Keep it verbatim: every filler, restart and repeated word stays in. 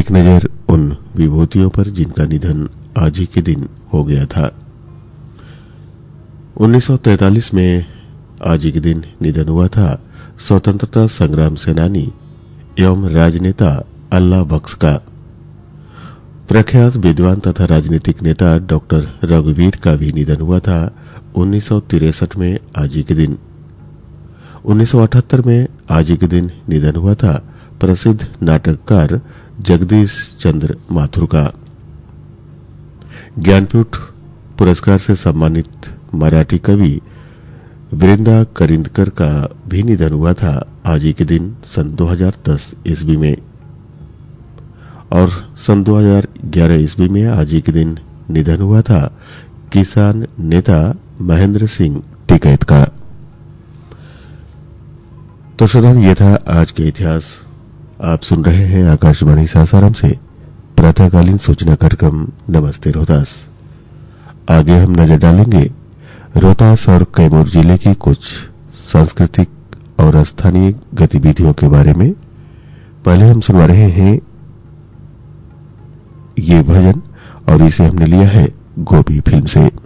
एक नजर उन विभूतियों पर जिनका निधन आज ही के दिन हो गया था। उन्नीस सौ तैंतालीस में आज ही के दिन निधन हुआ था स्वतंत्रता संग्राम सेनानी एवं राजनेता अल्लाह बख्श का। प्रख्यात विद्वान तथा राजनीतिक नेता डॉक्टर रघुवीर का भी निधन हुआ था उन्नीस सौ तिरसठ में आज ही के दिन। उन्नीस सौ अठहत्तर में आज ही के दिन निधन हुआ था प्रसिद्ध नाटककार जगदीश चंद्र माथुर का। ज्ञानपीठ पुरस्कार से सम्मानित मराठी कवि वृंदा करिंदकर का भी निधन हुआ था आज ही के दिन सन दो हज़ार दस ईस्वी में। और सन दो हज़ार ग्यारह ईस्वी में आज ही के दिन निधन हुआ था किसान नेता महेंद्र सिंह टिकैत का। तो श्रोतागण, ये था आज के इतिहास। आप सुन रहे हैं आकाशवाणी सासाराम से प्रातःकालीन सूचना कार्यक्रम नमस्ते रोहतास। आगे हम नजर डालेंगे रोहतास और कैमूर जिले की कुछ सांस्कृतिक और स्थानीय गतिविधियों के बारे में। पहले हम सुनवा रहे हैं ये भजन और इसे हमने लिया है गोभी फिल्म से।